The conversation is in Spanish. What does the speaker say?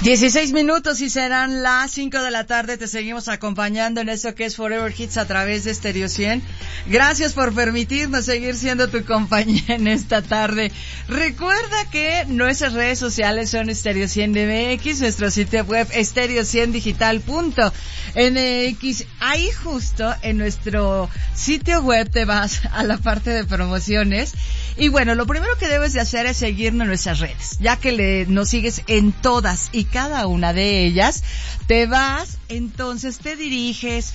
16 minutos y serán las 5 de la tarde. Te seguimos acompañando en eso que es Forever Hits a través de Stereo 100. Gracias por permitirnos seguir siendo tu compañía en esta tarde. Recuerda que nuestras redes sociales son Stereo 100 MX, nuestro sitio web stereo100digital.mx. Ahí justo en nuestro sitio web te vas a la parte de promociones. Y bueno, lo primero que debes de hacer es seguirnos en nuestras redes, ya que nos sigues en todas y cada una de ellas. Te vas, entonces te diriges